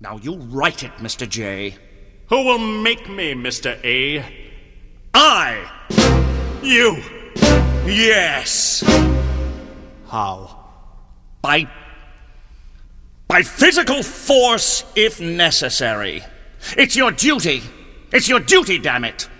Now you write it, Mr. J. Who will make me, Mr. A? I! You! Yes! How? By physical force, if necessary. It's your duty. It's your duty, damn it.